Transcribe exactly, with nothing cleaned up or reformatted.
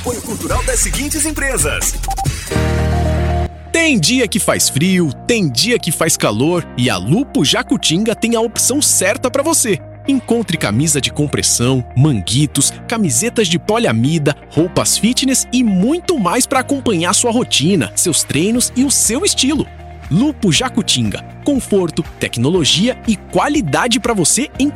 Apoio cultural das seguintes empresas. Tem dia que faz frio, tem dia que faz calor e a Lupo Jacutinga tem a opção certa para você. Encontre camisa de compressão, manguitos, camisetas de poliamida, roupas fitness e muito mais para acompanhar sua rotina, seus treinos e o seu estilo. Lupo Jacutinga. Conforto, tecnologia e qualidade para você em